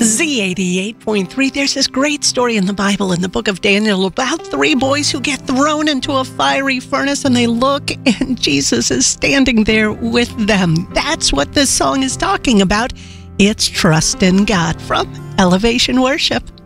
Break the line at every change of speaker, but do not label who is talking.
Z88.3, there's this great story in the Bible in the book of Daniel about three boys who get thrown into a fiery furnace, and they look and Jesus is standing there with them. That's what this song is talking about. It's Trust in God from Elevation Worship.